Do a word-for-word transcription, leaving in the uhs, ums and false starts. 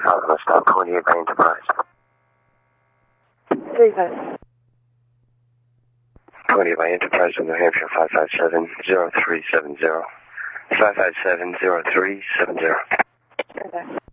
Alchemist, stop twenty-eight by Enterprise. three five. twenty-eight by Enterprise from New Hampshire, five five seven zero three seven zero. five five seven zero three seven zero. Okay.